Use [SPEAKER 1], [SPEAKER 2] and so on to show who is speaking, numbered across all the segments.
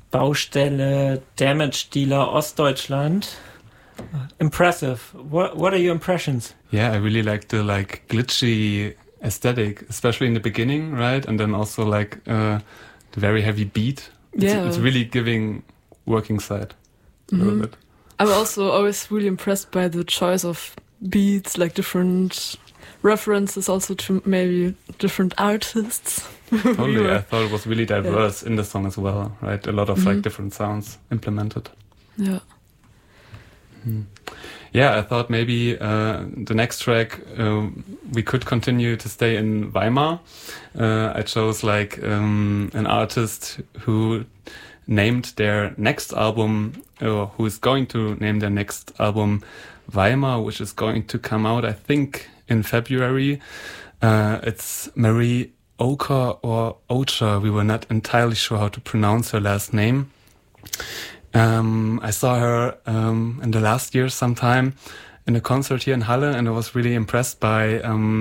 [SPEAKER 1] Baustelle, Damage Dealer, Ostdeutschland. Impressive. What are your impressions?
[SPEAKER 2] Yeah, I really like the glitchy aesthetic, especially in the beginning, right? And then also the very heavy beat. It's really giving Working Side a little bit.
[SPEAKER 3] I'm also always really impressed by the choice of beats, like different references also to maybe different artists.
[SPEAKER 2] Totally, I thought it was really diverse in the song as well, right? A lot of different sounds implemented.
[SPEAKER 3] Yeah.
[SPEAKER 2] Yeah, I thought maybe the next track we could continue to stay in Weimar. I chose an artist who named their next album, or who is going to name their next album Weimar, which is going to come out, I think, in February. It's Marie Oka or Ocha. We were not entirely sure how to pronounce her last name. I saw her in the last year sometime in a concert here in Halle, and I was really impressed by,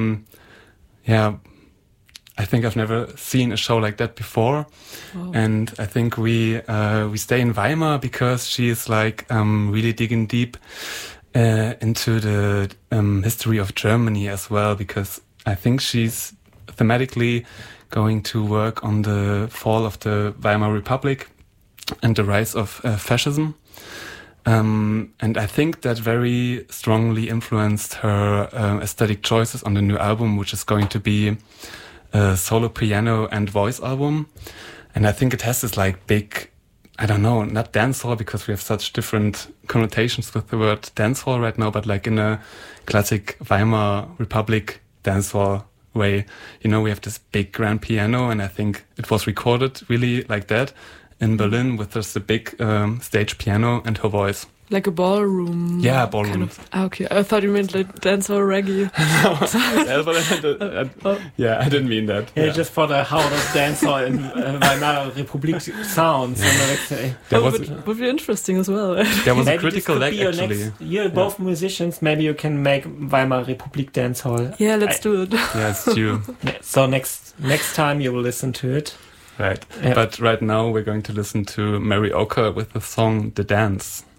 [SPEAKER 2] I think I've never seen a show like that before. Wow. And I think we stay in Weimar because she is really digging deep into the history of Germany as well, because I think she's thematically going to work on the fall of the Weimar Republic and the rise of fascism. And I think that very strongly influenced her aesthetic choices on the new album, which is going to be a solo piano and voice album. And I think it has this big, I don't know, not dancehall, because we have such different connotations with the word dancehall right now, but in a classic Weimar Republic dancehall way. We have this big grand piano, and I think it was recorded really like that in Berlin with just a big stage piano and her voice.
[SPEAKER 3] Like a ballroom.
[SPEAKER 2] Yeah, ballroom.
[SPEAKER 3] Kind of. Okay, I thought you meant dancehall reggae.
[SPEAKER 2] Yeah, I didn't mean that.
[SPEAKER 1] Yeah, just for the how does dancehall in Weimar Republic sounds.
[SPEAKER 3] Would be interesting as well.
[SPEAKER 2] There was a critical leg, actually.
[SPEAKER 1] You're both musicians. Maybe you can make Weimar Republic dancehall.
[SPEAKER 3] Yeah, let's do it.
[SPEAKER 2] Yeah, it's true.
[SPEAKER 1] So next time you will listen to it.
[SPEAKER 2] Right. Yeah. But right now we're going to listen to Mary Oka with the song The Dance.